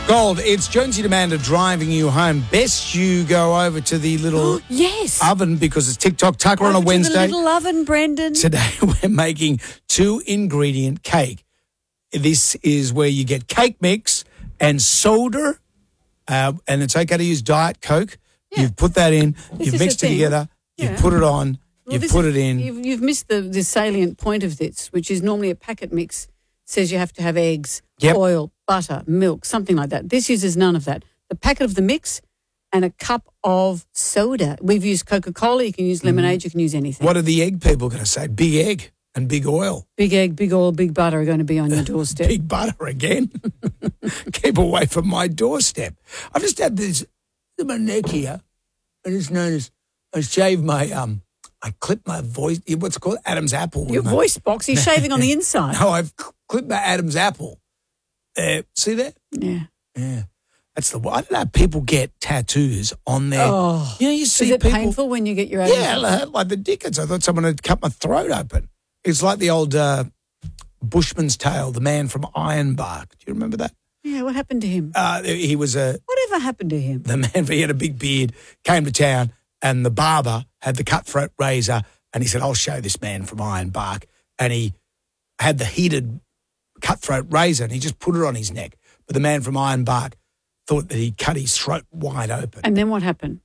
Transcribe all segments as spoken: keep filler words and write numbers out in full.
Gold, it's Jonesy and Amanda driving you home. Best you go over to the little yes. oven because it's TikTok Tucker over on a Wednesday. To the little oven, Brendan. Today we're making two-ingredient cake. This is where you get cake mix and soda, uh, and it's okay to use Diet Coke. Yeah. You've put that in, this you've mixed it together, yeah. you've put it on, well, you've put is, it in. You've, you've missed the, the salient point of this, which is normally a packet mix says you have to have eggs, yep. oil, butter, milk, something like that. This uses none of that. The packet of the mix and a cup of soda. We've used Coca-Cola. You can use lemonade. Mm. You can use anything. What are the egg people going to say? Big egg and big oil. Big egg, big oil, big butter are going to be on your doorstep. Big butter again? Keep away from my doorstep. I've just had this in my neck here. I just noticed I shaved my, um, I clipped my voice, what's it called? Adam's apple. Your voice box. You're shaving on the inside. No, I've clipped my Adam's apple. Uh, see that? Yeah. Yeah. That's the. I don't know. People get tattoos on their. Oh, you know, you see is it people, painful when you get your? Adam's yeah, like, like the Dickens. I thought someone had cut my throat open. It's like the old uh, Bushman's Tale, the man from Ironbark. Do you remember that? Yeah. What happened to him? Uh, he was a. Whatever happened to him? The man. He had a big beard. Came to town, and the barber had the cutthroat razor, and he said, "I'll show this man from Ironbark," and he had the heated cutthroat razor, and he just put it on his neck. But the man from Ironbark thought that he'd cut his throat wide open. And then what happened?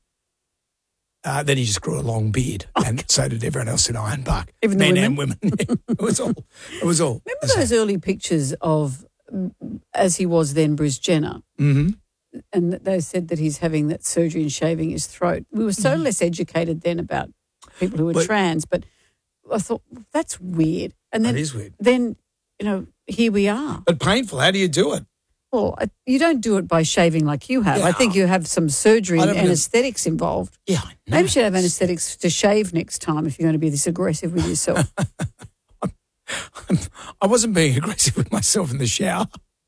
Uh, then he just grew a long beard, oh, and God. So did everyone else in Ironbark, even men women? and women. It was all. It was all. Remember those early pictures of, as he was then, Bruce Jenner, mm-hmm. and they said that he's having that surgery and shaving his throat. We were so mm-hmm. less educated then about people who were but, trans, but I thought that's weird. And then, that is weird. Then, you know, here we are. But painful. How do you do it? Well, you don't do it by shaving like you have. Yeah. I think you have some surgery and anaesthetics involved. Yeah, I know. Maybe you should have anaesthetics to shave next time if you're going to be this aggressive with yourself. I'm, I'm, I wasn't being aggressive with myself in the shower.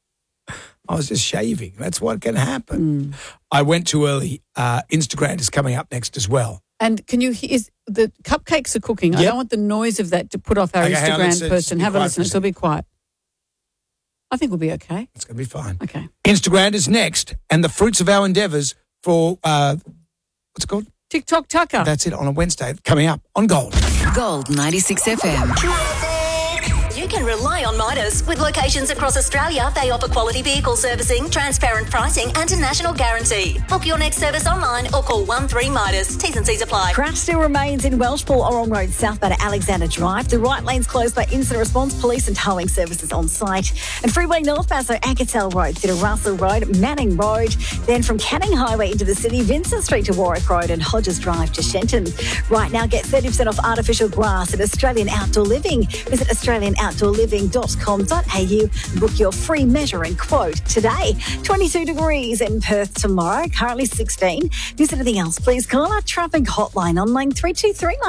I was just shaving. That's what can happen. Mm. I went too early. Uh, Instagram is coming up next as well. And can you hear, is, the cupcakes are cooking. Yep. I don't want the noise of that to put off our okay, Instagram on, person. Have a listen. So be quiet. I think we'll be okay. It's going to be fine. Okay. Instagram is next, and the fruits of our endeavours for, uh, what's it called? TikTok Tucker. That's it, on a Wednesday, coming up on Gold. Gold ninety-six F M. You can rely on Midas. With locations across Australia, they offer quality vehicle servicing, transparent pricing and a national guarantee. Book your next service online or call one three Midas. T's and C's apply. Crash still remains in Welshpool, Orrong Road, southbound at Alexander Drive. The right lane's closed by incident response, police and towing services on site. And Freeway northbound, so Ancatel Road through to Russell Road, Manning Road. Then from Canning Highway into the city, Vincent Street to Warwick Road and Hodges Drive to Shenton. Right now, get thirty percent off artificial grass at Australian Outdoor Living. Visit australian outdoor living dot com dot a u. Book your free measuring quote today. twenty-two degrees in Perth tomorrow, currently sixteen. If there's anything else, please call our traffic hotline on line three two three.